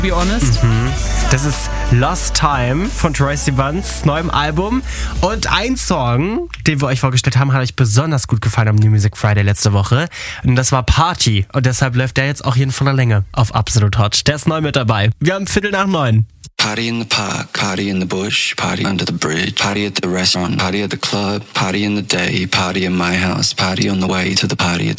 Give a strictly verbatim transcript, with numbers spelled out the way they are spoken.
Be honest. Mhm. Das ist Lost Time von Troye Sivan's neuem Album. Und ein Song, den wir euch vorgestellt haben, hat euch besonders gut gefallen am New Music Friday letzte Woche. Und das war Party. Und deshalb läuft der jetzt auch hier in voller Länge auf Absolut Hot. Der ist neu mit dabei. Wir haben Viertel nach neun. Party in the park, party in the bush, party under the bridge, party at the restaurant, party at the club, party in the day, party in my house, party on the way to the party at the